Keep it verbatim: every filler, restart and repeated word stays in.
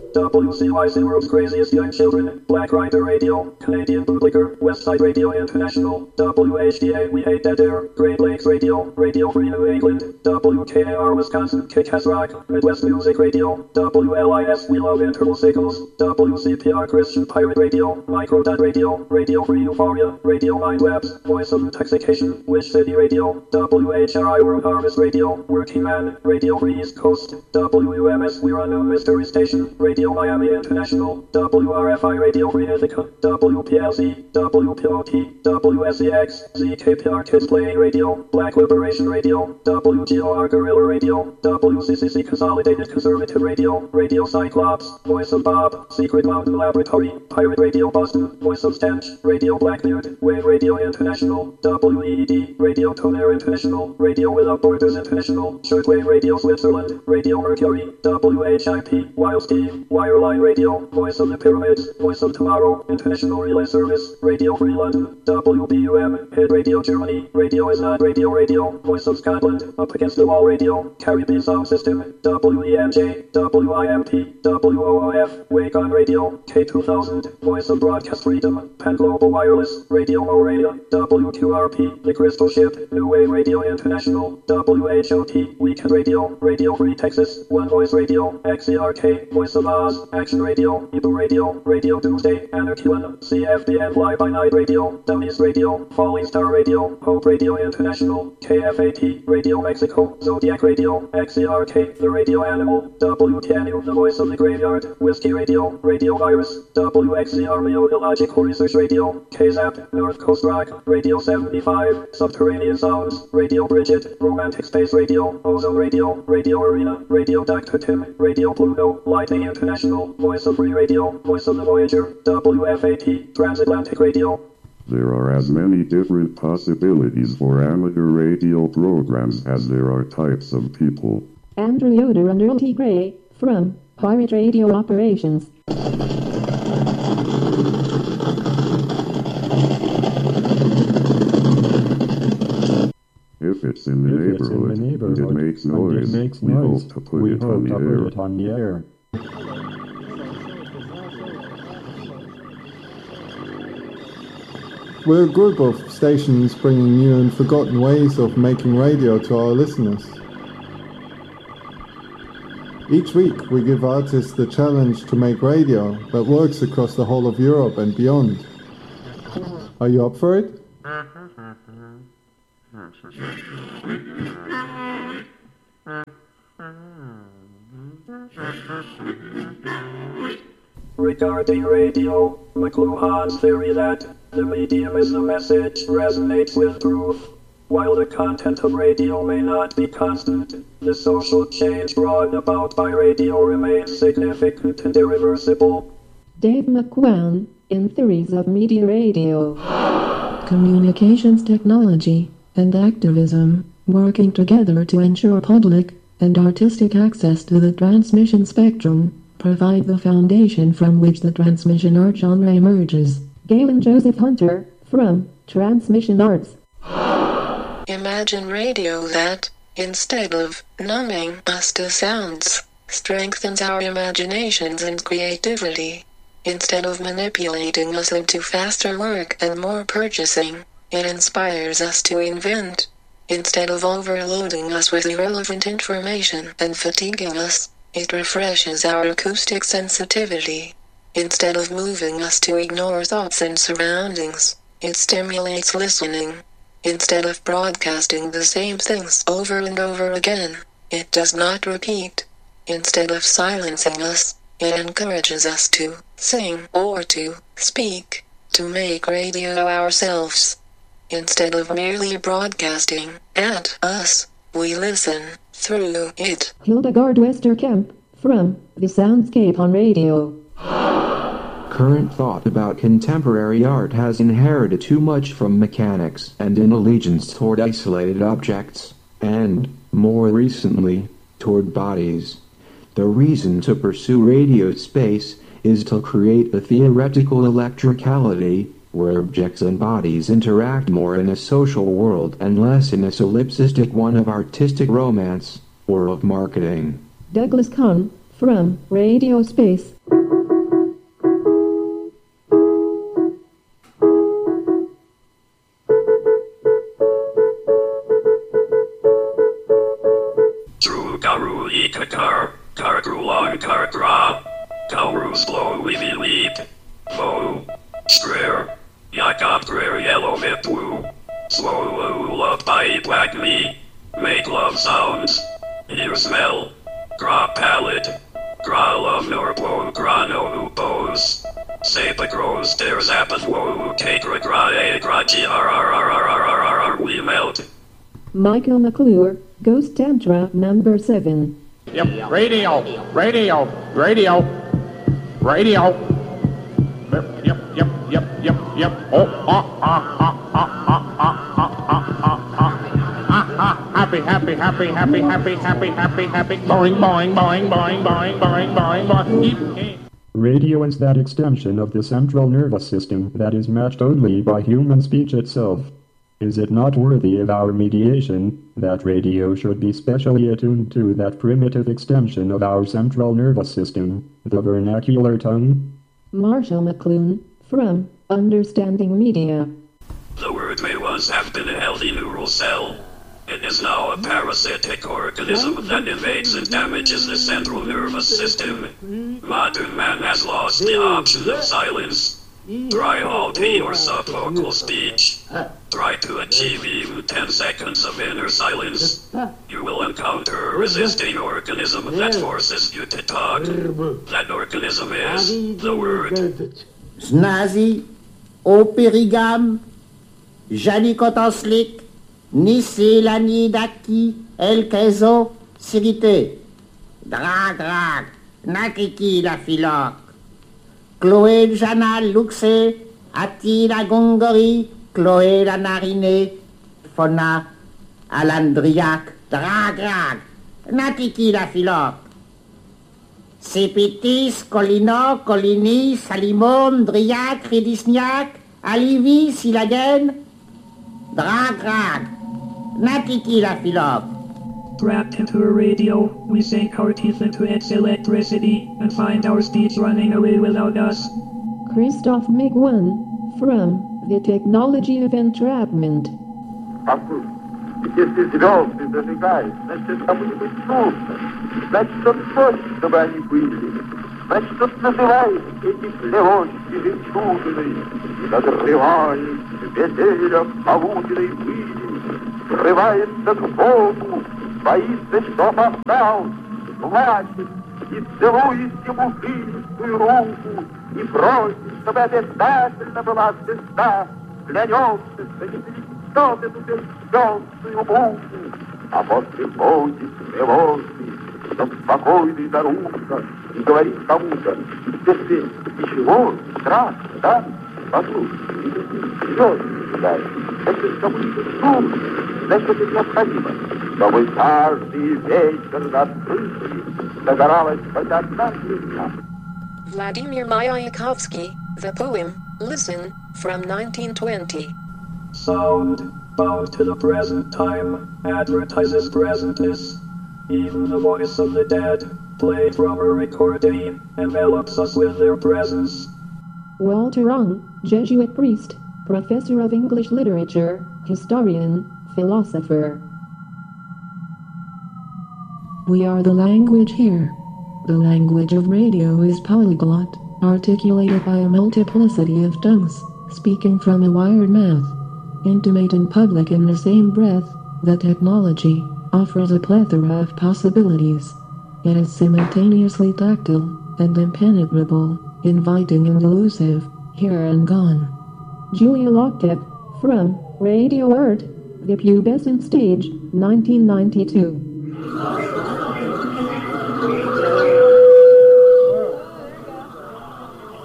W C Y C World's Craziest Young Children, Black Rider Radio, Canadian Bootlicker, Westside Radio International, W H D A We Hate Dead Air, Great Lakes Radio, Radio Free New England, W K A R Wisconsin, Kick-Ass Rock, Midwest Music Radio, W L I S We Love Interval Signals, W C P R Christian Pirate Radio, Microdot Radio, Radio Free Euphoria, Radio Mindwebs, Voice of Intoxication, Wish City Radio, W H R I World Harvest Radio, Working Man, Radio Free East Coast, W M S We're Unknown Mystery Station, Radio Miami International, W R F I Radio Free Ithaca, W P L C, W P O T, W S E X, Z K P R Kids Play Radio, Black Liberation Radio, W G O R Guerrilla Radio, W C C C Consolidated Conservative Radio, Radio Cyclops, Voice of Bob, Secret Mountain Laboratory, Pirate Radio Boston, Voice of Stench, Radio Blackbeard, Wave Radio International, W E E D, Radio Tonair International, Radio Without Borders International, Shortwave Radio Switzerland, Radio Mercury, W H I P, Wild Steve, Wireline Radio, Voice of the Pyramids, Voice of Tomorrow, International Relay Service, Radio Free London, W B U M, Head Radio Germany, Radio Is Not Radio Radio, Voice of Scotland, Up Against the Wall Radio, Caribbean Sound System, W E M J, W I M P, W O O F, Wake On Radio, K two thousand, Voice of Broadcast Freedom, Pan Global Wireless, Radio Morea, W Q R P, The Crystal Ship, New Wave Radio International, W H O T, Weekend Radio, Radio Free Texas, One Voice Radio, X E R K, Voice of Oz, Action Radio, Ebu Radio, Radio Doomsday, Anarchy One, C F B N Fly By Night Radio, Dummies Radio, Falling Star Radio, Hope Radio International, K F A T, Radio Mexico, Zodiac Radio, X E R K, The Radio Animal, W T N U, The Voice of the Graveyard, Whiskey Radio, Radio Virus, W X Z R Meteorological Research Radio, K ZAP, North Coast Rock, Radio seventy-five, Subterranean Sounds, Radio Bridget, Romantic Space Radio, Ozone Radio, Radio Arena, Radio Doctor Tim, Radio Pluto, Lightning International, Voice of Free Radio, Voice of the Voyager, W F A T, Transatlantic Radio. There are as many different possibilities for amateur radio programs as there are types of people. Andrew Yoder and Earl T. Gray, from Pirate Radio Operations. If it's in the, if neighborhood, it's in the neighborhood and it makes noise, it makes we noise, hope to put, we it, hope on to the put air. it on the air. We're a group of stations bringing new and forgotten ways of making radio to our listeners. Each week we give artists the challenge to make radio that works across the whole of Europe and beyond. Are you up for it? Regarding radio, McLuhan's theory that the medium is the message resonates with truth. While the content of radio may not be constant, the social change brought about by radio remains significant and irreversible. Dave McQuan, in Theories of Media Radio. Communications technology and activism, working together to ensure public and artistic access to the transmission spectrum, provide the foundation from which the transmission art genre emerges. Galen Joseph Hunter, from Transmission Arts. Imagine radio that, instead of numbing us to sounds, strengthens our imaginations and creativity. Instead of manipulating us into faster work and more purchasing, it inspires us to invent. Instead of overloading us with irrelevant information and fatiguing us, it refreshes our acoustic sensitivity. Instead of moving us to ignore thoughts and surroundings, it stimulates listening. Instead of broadcasting the same things over and over again, it does not repeat. Instead of silencing us, it encourages us to sing or to speak, to make radio ourselves. Instead of merely broadcasting at us, we listen through it. Hildegard Westerkamp, from The Soundscape on Radio. Current thought about contemporary art has inherited too much from mechanics and an allegiance toward isolated objects, and, more recently, toward bodies. The reason to pursue radio space is to create a theoretical electricality, where objects and bodies interact more in a social world and less in a solipsistic one of artistic romance, or of marketing. Douglas Kahn, from Radio Space. True Garu Ikakar, Kargrulan Kargra, Kaurus Blow Weavy Leap, Vo, Strer, Yakop Grer Yellow Mipu, Slow Love by Black Me, Make Love Sounds, Ear Smell, Gra Palette, Gra Love Norbo, Gra No Upos, Sepa Grows, There's Appath Wo, Kakra Gra A Gra G R R R R R R R R We Melt. Michael McClure, Ghost Tantra number seven. Yep, radio, radio, radio, radio. Yep, yep, yep, yep, yep, yep. Oh, ah, ah, ah, ah, ah, ah, ah, ah, ah, ah, ah. Happy, happy, happy, happy, happy, happy, happy, happy. Boing, boing, boing, boing, boing, boing, boing, boing. Radio is that extension of the central nervous system that is matched only by human speech itself. Is it not worthy of our mediation that radio should be specially attuned to that primitive extension of our central nervous system, the vernacular tongue? Marshall McLuhan, from Understanding Media. The word may once have been a healthy neural cell. It is now a parasitic organism that invades and damages the central nervous system. Modern man has lost the option of silence. Try halting or subvocal speech. Try to achieve even ten seconds of inner silence. You will encounter a resisting organism that forces you to talk. That organism is the word. Znazi, Operigam, Janicotoslik, Nisilani Daki, El Kezo, Sirite. Drag, drag, Nakiki la Philoque. Chloé Jana Luxe, Ati la Gongori, Chloé la Narine, Fona, Alandriac, Drag, drag, Nakiki la Philoque. Sepitis, Colino, Colini, Salimon, Driac, Ridisniac, Alivi, Silagen, Drag, drag, Nakiki la Philoque. Trapped into a radio, we sink our teeth into its electricity and find our speech running away without us. Christoph Migwan, from The Technology of Entrapment. Если звезды зажигают, значит, кому-нибудь трудно. Значит, он хочет, чтобы они были. Значит, он называет эти клевонки жемчужиной и надрывает ветеля полуденной пыли, срывается к Богу, боится, что попал, плачет и целует ему жилистую руку и просит, чтобы обязательно была звезда, клянется, что не перестет эту безжалостную муку, а после ходит мелодии, что спокойный наружно и говорит кому-то: если ничего, страшно, да? Послушай, если звезды ждать, значит, кому-нибудь трудно, значит, это необходимо, чтобы каждый вечер над крышей загоралась хоть одна звезда. Vladimir Mayakovsky, the poem, Listen, from nineteen twenty. Sound, bound to the present time, advertises presentness. Even the voice of the dead, played from a recording, envelops us with their presence. Walter Ong, Jesuit priest, professor of English literature, historian, philosopher. We are the language here. The language of radio is polyglot, articulated by a multiplicity of tongues, speaking from a wired mouth. Intimate in public in the same breath, the technology offers a plethora of possibilities. It is simultaneously tactile and impenetrable, inviting and elusive, here and gone. Julia Lockett, from Radio Earth, The Pubescent Stage, nineteen ninety-two.